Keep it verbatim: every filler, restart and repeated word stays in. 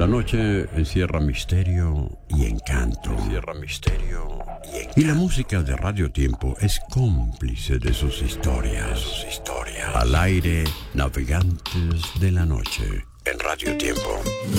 La noche encierra misterio y encanto. Encierra misterio y encanto. Y la música de Radio Tiempo es cómplice de sus historias. De sus historias. Al aire, navegantes de la noche. En Radio Tiempo.